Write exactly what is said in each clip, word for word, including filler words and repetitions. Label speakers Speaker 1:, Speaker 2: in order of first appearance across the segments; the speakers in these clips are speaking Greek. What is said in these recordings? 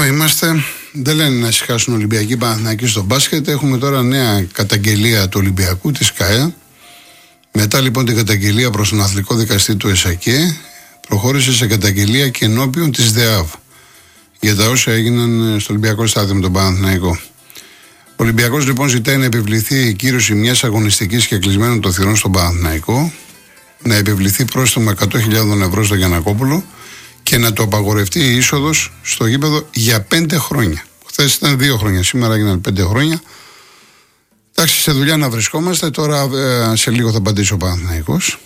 Speaker 1: Εδώ είμαστε. Δεν λένε να ησυχάσουν Ολυμπιακοί Παναθηναϊκοί στο μπάσκετ. Έχουμε τώρα νέα καταγγελία του Ολυμπιακού, της ΚΑΕ. Μετά λοιπόν την καταγγελία προς τον αθλητικό δικαστή του ΕΣΑΚΕ, προχώρησε σε καταγγελία και ενώπιον της ΔΕΑΒ για τα όσα έγιναν στο Ολυμπιακό Στάδιο με τον Παναθηναϊκό. Ο Ολυμπιακός λοιπόν ζητάει να επιβληθεί η κύρωση μιας αγωνιστικής και κλεισμένων των θυρών στον Παναθηναϊκό, να επιβληθεί πρόστιμο εκατό χιλιάδες ευρώ στο Γιαννακόπουλο και να το απαγορευτεί η είσοδος στο γήπεδο για πέντε χρόνια. Χθες ήταν δύο χρόνια, σήμερα έγιναν πέντε χρόνια. Εντάξει, σε δουλειά να βρισκόμαστε. Τώρα ε, σε λίγο θα απαντήσει ο Παναθηναϊκός.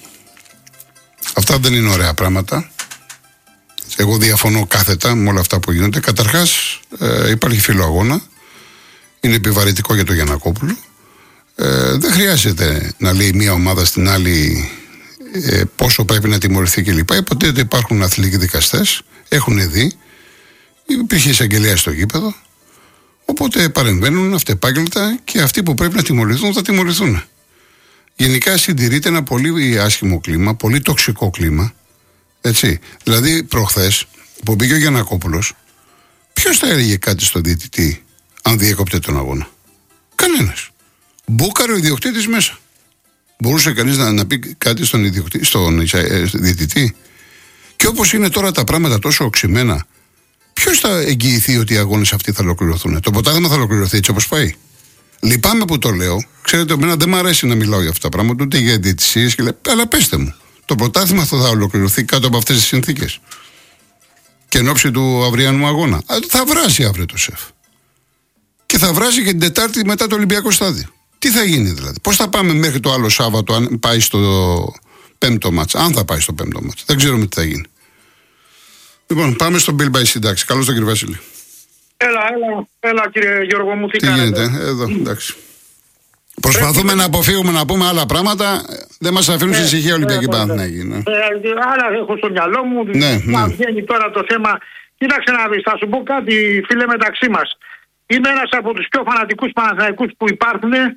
Speaker 1: Αυτά δεν είναι ωραία πράγματα. Εγώ διαφωνώ κάθετα με όλα αυτά που γίνονται. Καταρχάς, ε, υπάρχει φύλλο αγώνα. Είναι επιβαρυτικό για το Γιαννακόπουλο. Ε, δεν χρειάζεται να λέει μία ομάδα στην άλλη ε, πόσο πρέπει να τιμωρηθεί κλπ. Υποτίθεται υπάρχουν αθλητικοί δικαστές. Έχουν δει. Υπήρχε εισαγγελία στο γήπεδο. Οπότε παρεμβαίνουν αυτεπάγγελτα και αυτοί που πρέπει να τιμωρηθούν θα τιμωρηθούν. Γενικά συντηρείται ένα πολύ άσχημο κλίμα, πολύ τοξικό κλίμα. Έτσι. Δηλαδή, προχθές που πήγε ο Γιαννακόπουλος, ποιος θα έλεγε κάτι στον διαιτητή αν διέκοπτε τον αγώνα? Κανένας. Μπούκαρε ο ιδιοκτήτης μέσα. Μπορούσε κανείς να, να πει κάτι στον, ιδιοκτή, στον ε, διαιτητή? Και όπως είναι τώρα τα πράγματα τόσο οξυμένα, ποιος θα εγγυηθεί ότι οι αγώνες αυτοί θα ολοκληρωθούν? Το ποτάγμα θα ολοκληρωθεί έτσι όπως πάει? Λυπάμαι που το λέω. Ξέρετε, εμένα δεν μου αρέσει να μιλάω για αυτά τα πράγματα, ούτε για διαιτησίες και λέει, αλλά πέστε μου, το πρωτάθλημα θα ολοκληρωθεί κάτω από αυτές τις συνθήκες και εν ώψη του αυριανού αγώνα? Θα βράσει αύριο το ΣΕΦ. Και θα βράσει και την Τετάρτη μετά το Ολυμπιακό Στάδιο. Τι θα γίνει δηλαδή? Πώς θα πάμε μέχρι το άλλο Σάββατο, αν πάει στο πέμπτο μάτς? Αν θα πάει στο πέμπτο μάτς. Δεν ξέρουμε τι θα γίνει. Λοιπόν, πάμε στον Bill by Σύνταξη. Καλώς τον κύριο Βασίλη.
Speaker 2: Έλα, έλα, έλα κύριε Γιώργο μου, τι,
Speaker 1: τι
Speaker 2: κάνετε?
Speaker 1: γίνεται, εδώ, εντάξει. Προσπαθούμε να αποφύγουμε να πούμε άλλα πράγματα. Δεν μας αφήνουν σε ησυχία Ολυμπιακοί Παναθηναϊκοί. Ναι.
Speaker 2: Άλλα έχω στο μυαλό μου.
Speaker 1: Ναι,
Speaker 2: να
Speaker 1: ναι.
Speaker 2: βγαίνει τώρα το θέμα. Κοίταξε να δεις, θα σου πω κάτι, φίλε, μεταξύ μας. Είμαι ένας από τους πιο φανατικούς Παναθηναϊκούς που υπάρχουν ε,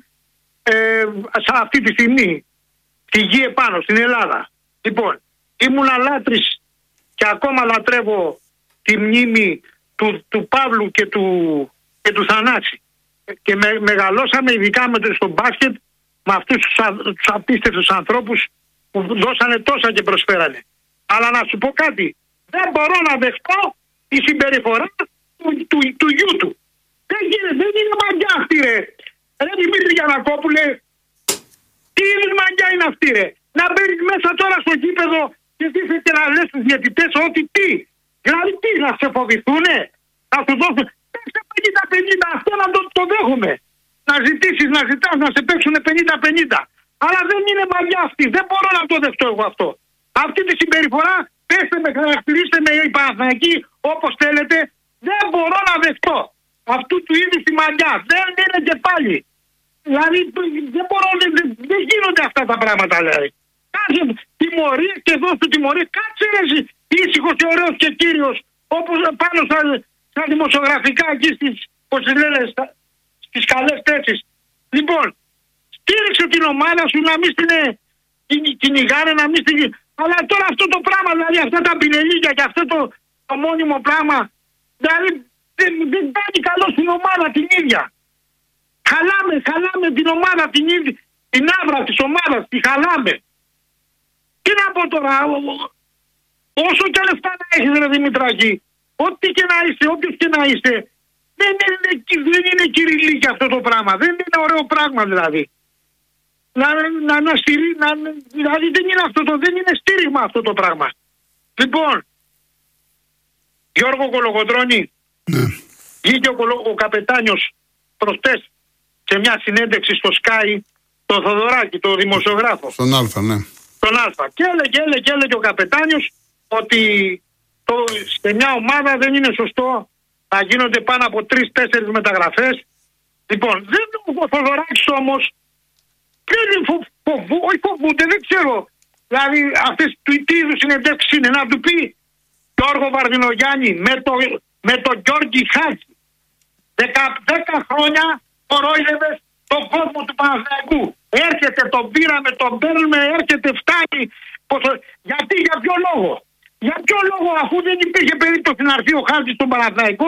Speaker 2: σε αυτή τη στιγμή. Στη γη επάνω, στην Ελλάδα. Λοιπόν, ήμουνα λάτρης και ακόμα λατρεύω τη μνήμη του, του Παύλου και του, και του Θανάση. Και με, μεγαλώσαμε ειδικά με το, στο μπάσκετ με αυτούς τους, α, τους απίστευτους ανθρώπους που δώσανε τόσα και προσφέρανε. Αλλά να σου πω κάτι, δεν μπορώ να δεχτώ τη συμπεριφορά του, του, του γιού του. Δεν γίνεται, δεν είναι μαγιά αυτή ρε. Ρε Δημήτρη Γιαννακόπουλε, τι είδους μαγιά είναι αυτή ρε? Να μπαίνεις μέσα τώρα στο γήπεδο και δείχνει και να λες στους διαιτητές ότι τι? Δηλαδή τι, να σε φοβηθούνε? Να σου δώσουν πενήντα πενήντα, αυτό να το, το δέχομαι. Να ζητήσεις, να ζητάς, να σε παίξουν πενήντα πενήντα. Αλλά δεν είναι μαγιά αυτή, δεν μπορώ να το δεχτώ εγώ αυτό. Αυτή τη συμπεριφορά, πέστε με, χαρακτηρίστε με οι Παναθηναϊκοί όπως θέλετε, δεν μπορώ να δεχτώ. Αυτού του είδους τη μαγιά, δεν είναι και πάλι. Δηλαδή δεν μπορώ, δεν, δεν γίνονται αυτά τα πράγματα δηλαδή. Κάτσε τιμωρία και δώσ' του τιμωρία. Κάτσε ρε ήσυχος και ωραίος και κύριος, όπως πάνω στα, στα δημοσιογραφικά εκεί στις, πώς λένε, στα, στις καλές θέσεις. Λοιπόν, στήριξε την ομάδα σου να μην στην κυνηγάνε, να μην στην... Αλλά τώρα αυτό το πράγμα, δηλαδή αυτά τα πινελίκια και αυτό το, το μόνιμο πράγμα, δηλαδή δεν, δεν κάνει καλό στην ομάδα την ίδια. Χαλάμε, χαλάμε την ομάδα την ίδια, την άβρα της ομάδας, τη χαλάμε. Τι να πω τώρα, όσο και λεφτά να έχεις ρε Δημητράκη, ό,τι και να είστε, όποιος και να είστε, δεν είναι, δεν είναι κυριλίκι αυτό το πράγμα, δεν είναι ωραίο πράγμα δηλαδή. Να, να, να στηρί, να, δηλαδή δεν είναι, αυτό το, δεν είναι στήριγμα αυτό το πράγμα. Λοιπόν, Γιώργο Κολοκοντρώνη,
Speaker 1: ναι.
Speaker 2: Βγήκε ο, ο καπετάνιος προχτές σε μια συνέντευξη στο Sky, το Θοδωράκη, το δημοσιογράφο.
Speaker 1: Στον Α, ναι.
Speaker 2: Στον Α. Και έλεγε, έλεγε, έλεγε ο καπετάνιος ότι το, σε μια ομάδα δεν είναι σωστό να γίνονται πάνω από τρεις-τέσσερις μεταγραφές. Λοιπόν, δεν, ο Θοδωράκης όμως δεν φο, φο, φο, όχι φοβούνται, δεν ξέρω. Δηλαδή αυτές του τι είδους συνεντεύξεις είναι να του πει Γιώργο Βαρδινογιάννη με το, με το Γιώργη Χάκη. Δέκα χρόνια κορόιδευες τον κόσμο του Παναθηναϊκού. Έρχεται, τον πήραμε, τον παίρνουμε, έρχεται, φτάνει. Πόσο... Γιατί, για ποιο λόγο? Για ποιο λόγο, αφού δεν υπήρχε περίπτωση να έρθει ο Χάκης στον Παναθηναϊκό,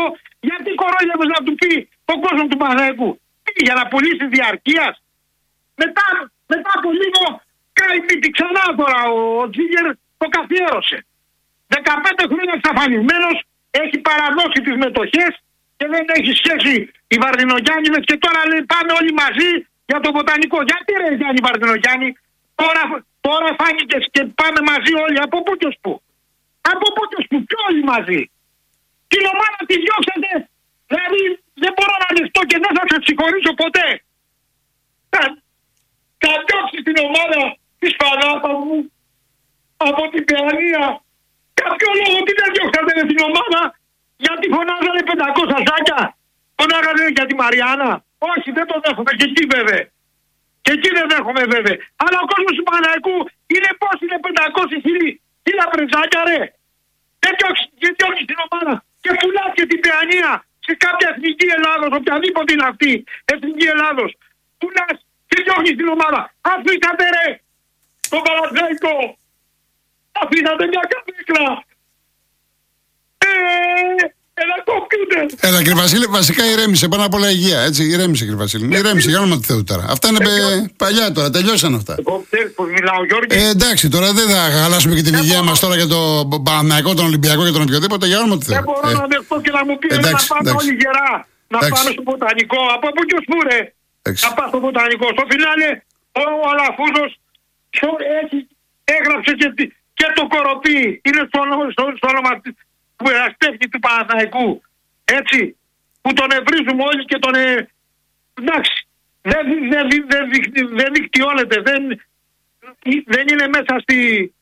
Speaker 2: Γιατί κορόιδευες να του πει ο κόσμος του Παναθηναϊκού? Για να πουλήσει διαρκείας? Μετά, μετά από λίγο κάνει ξανά τώρα ο, ο Τζίγερ το καθιέρωσε. δεκαπέντε χρόνια εξαφανισμένος, έχει παραδώσει τις μετοχές και δεν έχει σχέση οι Βαρδινογιάννηδες και τώρα λέει πάμε όλοι μαζί για το βοτανικό. Γιατί ρε Γιάννη Βαρδινογιάννη, τώρα, τώρα φάνηκε και πάμε μαζί όλοι, από πού και ως πού? Από πού και ως πού, και όλοι μαζί. Την ομάδα τη διώξατε, δηλαδή δεν μπορώ να δεχτώ και δεν θα σας συγχωρήσω ποτέ. Θα, θα διώξει την ομάδα της Πανάθα μου από την Παιανία. Κάποιο λόγο τι δεν διώξατε την ομάδα? Γιατί φωνάζανε πεντακόσια σάκια? Φωνάζανε για τη Μαριάννα? Όχι, δεν το δέχομαι και εκεί βέβαια. Και εκεί δεν δέχομαι βέβαια. Αλλά ο κόσμος του Παναθηναϊκού είναι πώς είναι πεντακόσια χίλια πρεζάκια ρε. Δεν διώξεις την ομάδα και πουλάς και την Παιανία σε κάποια εθνική Ελλάδος, οποιαδήποτε είναι αυτή εθνική Ελλάδος. Πουλάς και διώχνεις την ομάδα. Αφήσατε ρε τον Παναθηναϊκό. Αφήσατε μια καρδίκλα. Ε, ένα κομπιούτερ.
Speaker 1: Έλα κύριε Βασίλη, βασικά ηρέμησε πάνω απ' όλα υγεία. Έτσι, ηρέμησε κύριε Βασίλη. Ηρέμησε, για όνομα του Θεού τώρα. Αυτά είναι ε, παλιά τώρα, τελειώσαν αυτά.
Speaker 2: Εγώ ξέρεις πως μιλάω, Γιώργη.
Speaker 1: Ε, εντάξει, τώρα δεν θα χαλάσουμε και την υγεία μας τώρα για το Παναθηναϊκό, τον Ολυμπιακό και τον οποιοδήποτε, για όνομα του Θεού.
Speaker 2: Δεν μπορώ ε, να δεχτώ και να μου πει να πάμε όλοι γερά. Να εντάξει. Πάμε στο βοτανικό. Από πού και ως πού ρε. Να πάω στο βοτανικό. Στο φινάλε ο Αλαφούζος έγραψε και, και το Κοροπή. Είναι στο, στο, στο όνομα του εραστεύτη του Παναθηναϊκού. Έτσι. Που τον ευρίζουμε όλοι και τον... Ε, εντάξει. Δεν, δεν, δεν, δεν, δεν δικτυώνεται. Δεν, δεν είναι μέσα στη...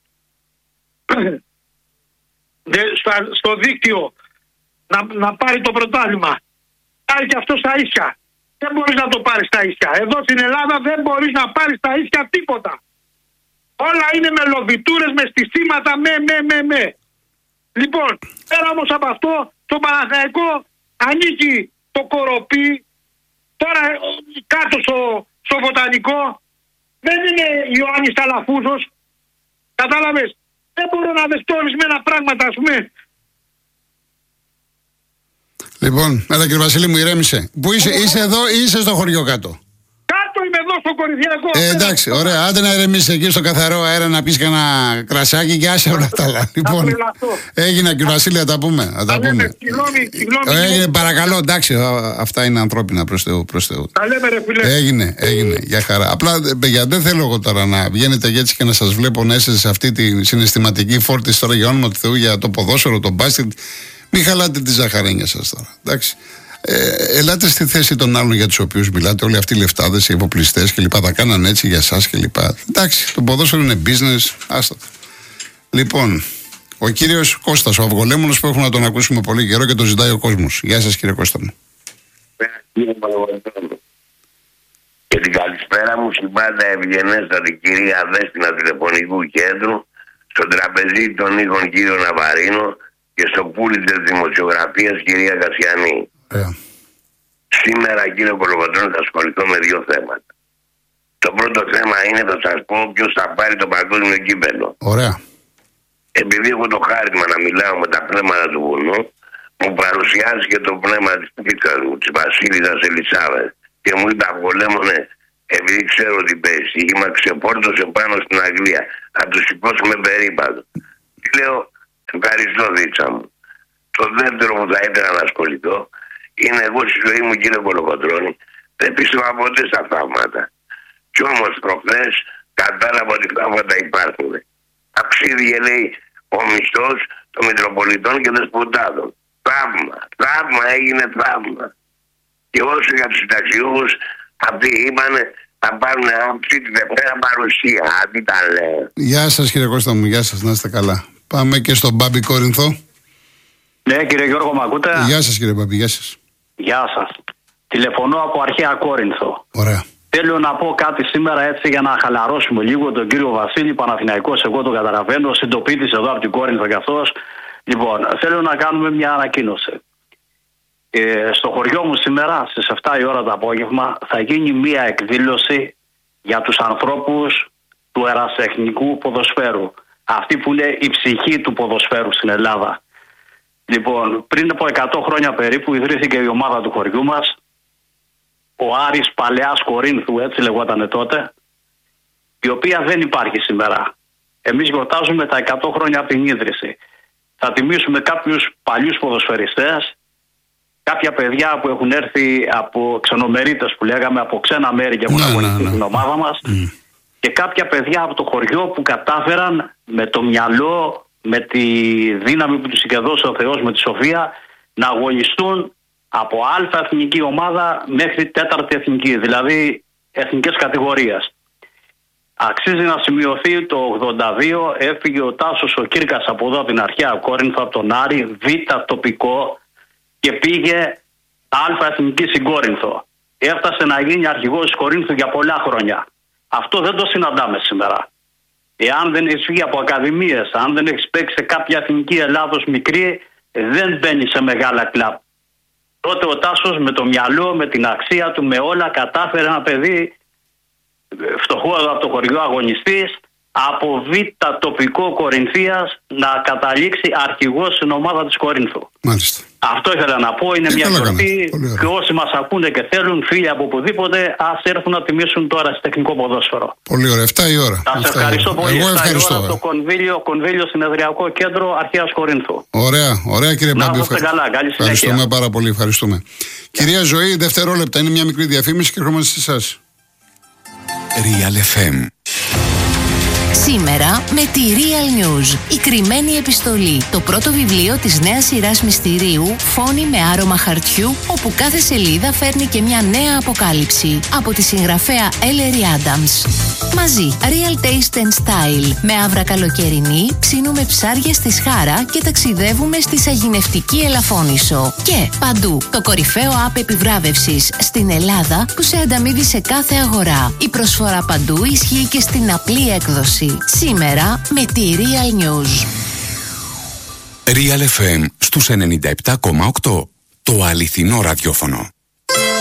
Speaker 2: στο δίκτυο να, να πάρει το πρωτάθλημα. Πάρει και αυτό στα ίσια. Δεν μπορείς να το πάρεις στα ίσια. Εδώ στην Ελλάδα δεν μπορείς να πάρεις στα ίσια τίποτα. Όλα είναι με λοβιτούρες, με στισίματα, με, με, με, με. Λοιπόν, πέρα όμως από αυτό, το Παναθηναϊκό ανήκει το Κοροπή, τώρα κάτω στο, στο βοτανικό, δεν είναι Ιωάννης Αλαφούζος. Κατάλαβες, δεν μπορώ να δεχτώ ορισμένα πράγματα, ας πούμε.
Speaker 1: Λοιπόν, έλα κύριε Βασίλη μου, ηρέμησε. Πού είσαι, είσαι εδώ ή είσαι στο χωριό κάτω?
Speaker 2: Κάτω είμαι εδώ στο Κορυφιακό.
Speaker 1: Ε, εντάξει, ωραία. Άντε να ηρεμήσεις εκεί στο καθαρό αέρα να πεις κανένα κρασάκι και άσε όλα αυτά. Λοιπόν, έγινε κύριε Βασίλη, θα τα πούμε. Θα τα πούμε. Έγινε, παρακαλώ, εντάξει, αυτά είναι ανθρώπινα προς Θεού. Προς Θεού.
Speaker 2: Τα λέμε ρε φίλε.
Speaker 1: Έγινε, έγινε, για χαρά. Απλά, παιδιά, δεν θέλω εγώ τώρα να βγαίνετε έτσι και να σας βλέπω να είστε σε αυτή τη συναισθηματική φόρτιση τώρα για όνομα του Θεού για το ποδόσφαιρο, το μπάσκετ. Μην χαλάτε τη ζαχαρένια σας τώρα. Εντάξει. Ε, ελάτε στη θέση των άλλων για τους οποίους μιλάτε. Όλοι αυτοί οι λεφτάδες, οι εφοπλιστές κλπ. Τα κάνανε έτσι για εσάς κλπ. Εντάξει, το ποδόσφαιρο είναι business. Άστα. Λοιπόν, ο κύριος Κώστας, ο αυγολέμονος που έχουμε να τον ακούσουμε πολύ καιρό και τον ζητάει ο κόσμος. Γεια σας κύριε Κώστα μου.
Speaker 3: Και την καλησπέρα μου στην πάντα ευγενέστατη κυρία Δέσποινα τηλεφωνικού κέντρου, στον τραπεζί των Νίκων κύριο Ναβαρίνο και στο πουλί της δημοσιογραφίας κυρία Κασιανή.
Speaker 1: Yeah.
Speaker 3: Σήμερα κύριε Κολοκοτρώνη θα ασχοληθώ με δύο θέματα. Το πρώτο θέμα είναι, θα σας πω, ποιος θα πάρει το παγκόσμιο κύπελλο.
Speaker 1: Ωραία.
Speaker 3: Επειδή έχω το χάρτημα να μιλάω με τα πνεύματα του βουνού, μου παρουσιάζει και το πνεύμα της πίτσας μου, της Βασίλισσας Ελισάβετ. Και μου είπε, Αυγολέμονε, επειδή ξέρω ότι πες, είμαι ξεπόρτωσε πάνω στην Αγγλία, θα του σηκώσουμε περίπατο. Και λέω, ευχαριστώ δίτσα μου. Το δεύτερο που θα ήθελα να ασχοληθώ είναι, εγώ στη ζωή μου κύριε Κολοκοτρώνη δεν πίστευα ποτέ στα θαύματα. Κι όμως προχθές κατάλαβα ότι θαύματα υπάρχουν. Αξίδια λέει ο μισθός των Μητροπολιτών και Δεσποτάδων. Θαύμα, θαύμα, έγινε θαύμα. Και όσο για τους συνταξιούχους, αυτοί είπανε θα πάρουν αυτή τη Δευτέρα παρουσία. Αντί τα λέω.
Speaker 1: Γεια σας κύριε Κώστα μου, γεια σας, να είστε καλά. Πάμε και στον Μπάμπη Κόρινθο.
Speaker 4: Ναι κύριε Γιώργο, μ' ακούτε?
Speaker 1: Γεια σας κύριε Μπάμπη, γεια σας.
Speaker 4: Γεια σας. Τηλεφωνώ από αρχαία Κόρινθο.
Speaker 1: Ωραία.
Speaker 4: Θέλω να πω κάτι σήμερα έτσι για να χαλαρώσουμε λίγο τον κύριο Βασίλη, Παναθηναϊκός, εγώ το καταλαβαίνω, συντοπίτης εδώ από την Κόρινθο κι αυτός. Λοιπόν, θέλω να κάνουμε μια ανακοίνωση. Ε, στο χωριό μου σήμερα στις εφτά η ώρα το απόγευμα θα γίνει μια εκδήλωση για τους ανθρώπους του ερασιτεχνικού ποδοσφαίρου. Αυτή που είναι η ψυχή του ποδοσφαίρου στην Ελλάδα. Λοιπόν, πριν από εκατό χρόνια περίπου ιδρύθηκε η ομάδα του χωριού μας, ο Άρης Παλαιάς Κορίνθου, έτσι λεγότανε τότε, η οποία δεν υπάρχει σήμερα. Εμείς γιορτάζουμε τα εκατό χρόνια από την ίδρυση. Θα τιμήσουμε κάποιους παλιούς ποδοσφαιριστές, κάποια παιδιά που έχουν έρθει από ξενομερίτες που λέγαμε, από ξένα μέρη και έχουν αγωνιστεί στην ομάδα μας, mm. και κάποια παιδιά από το χωριό που κατάφεραν με το μυαλό, με τη δύναμη που τους είχε δώσει ο Θεός, με τη σοφία, να αγωνιστούν από α εθνική ομάδα μέχρι τέταρτη εθνική, δηλαδή εθνικές κατηγορίες. Αξίζει να σημειωθεί το ογδόντα δύο έφυγε ο Τάσος ο Κύρκας από εδώ, από την αρχαία Κόρινθο, από τον Άρη, β τοπικό, και πήγε α εθνική στην Κόρινθο. Έφτασε να γίνει αρχηγός της Κορίνθου για πολλά χρόνια. Αυτό δεν το συναντάμε σήμερα. Εάν δεν έχεις βγει από ακαδημίες, αν δεν έχεις παίξει σε κάποια εθνική Ελλάδος μικρή, δεν μπαίνει σε μεγάλα κλαμπ. Τότε ο Τάσος με το μυαλό, με την αξία του, με όλα, κατάφερε ένα παιδί φτωχό από το χωριό αγωνιστής, από β τοπικό Κορινθίας, να καταλήξει αρχηγός στην ομάδα της Κορίνθου.
Speaker 1: Μάλιστα.
Speaker 4: Αυτό ήθελα να πω, είναι ε, μια γιορτή και όσοι μας ακούνε και θέλουν, φίλοι από οπουδήποτε, ας έρθουν να τιμήσουν τώρα στο τεχνικό ποδόσφαιρο.
Speaker 1: Πολύ ωραία, εφτά η ώρα.
Speaker 4: Σας ευχαριστώ πολύ.
Speaker 1: Εγώ ευχαριστώ.
Speaker 4: Από το κονβίλιο, κονβίλιο Συνεδριακό Κέντρο Αρχαίας Κορίνθου.
Speaker 1: Ωραία, ωραία κύριε Μπάμπη.
Speaker 4: Να είστε καλά, καλή συνέχεια.
Speaker 1: Ευχαριστούμε πάρα πολύ, ευχαριστούμε. Yeah. Κυρία Ζωή, δευτερόλεπτα, είναι μια μικρή διαφήμιση και ερχόμαστε σε εσάς.
Speaker 5: Real εφ εμ.
Speaker 6: Σήμερα με τη Real News, η κρυμμένη επιστολή, το πρώτο βιβλίο της νέας σειράς μυστηρίου «Φόνοι με άρωμα χαρτιού», όπου κάθε σελίδα φέρνει και μια νέα αποκάλυψη, από τη συγγραφέα Ellery Adams. Μαζί, Real Taste and Style, με άβρα καλοκαιρινή, ψήνουμε ψάρια στη Σχάρα και ταξιδεύουμε στη σαγηνευτική Ελαφώνησο. Και παντού, το κορυφαίο app επιβράβευσης στην Ελλάδα που σε ανταμείβει σε κάθε αγορά. Η προσφορά παντού ισχύει και στην απλή έκδοση. Σήμερα με τη Real News.
Speaker 5: Real εφ εμ στους ενενήντα επτά κόμμα οκτώ. Το αληθινό ραδιόφωνο.